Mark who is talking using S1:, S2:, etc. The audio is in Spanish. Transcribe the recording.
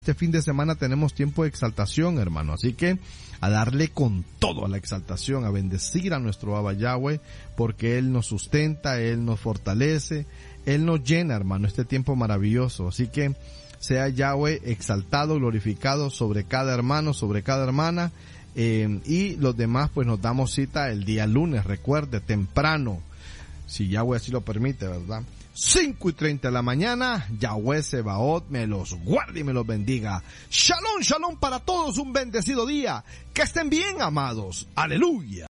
S1: Este fin de semana tenemos tiempo de exaltación, hermano, así que a darle con todo a la exaltación, a bendecir a nuestro Abba Yahweh, porque Él nos sustenta, Él nos fortalece, Él nos llena, hermano, este tiempo maravilloso. Así que sea Yahweh exaltado, glorificado sobre cada hermano, sobre cada hermana, y los demás pues nos damos cita el día lunes, recuerde, temprano, si Yahweh así lo permite, ¿verdad? 5:30 de la mañana, Yahweh Sebaot me los guarde y me los bendiga. Shalom, shalom para todos, un bendecido día. Que estén bien, amados. Aleluya.